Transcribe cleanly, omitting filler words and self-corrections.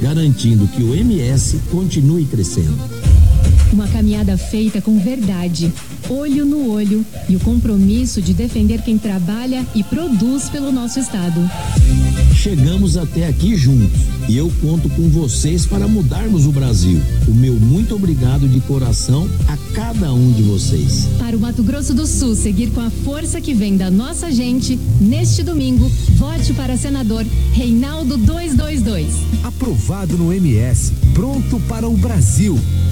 garantindo que o MS continue crescendo. Uma caminhada feita com verdade, olho no olho e o compromisso de defender quem trabalha e produz pelo nosso estado. Chegamos até aqui juntos e eu conto com vocês para mudarmos o Brasil. O meu muito obrigado de coração a cada um de vocês. Para o Mato Grosso do Sul seguir com a força que vem da nossa gente, neste domingo, vote para senador Reinaldo 222. Aprovado no MS, pronto para o Brasil.